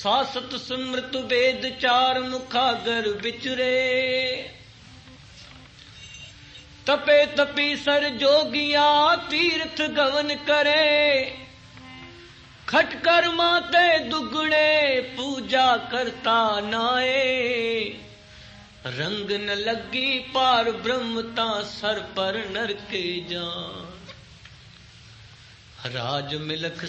ਸਾਸਤ ਸਿਮਰਤ ਵੇਦ ਚਾਰ ਮੁਖਾਗਰ ਵਿਚਰੇ ਤਪੇ ਤਪੀ ਸਰ ਜੋਗੀਆ ਤੀਰਥ ਗਵਨ ਕਰੇ ਖਟ ਕਰਮਾਂ ਤੇ ਦੁਗਣੇ ਪੂਜਾ ਕਰਤਾ ਨਾਏ ਰੰਗ ਨ ਲੱਗੀ ਪਾਰ ਬ੍ਰਹਮ ਤਾਂ ਸਰ ਪਰ ਨਰਕੇ ਜਾਨ ਰਾਜ ਮਿਲਖ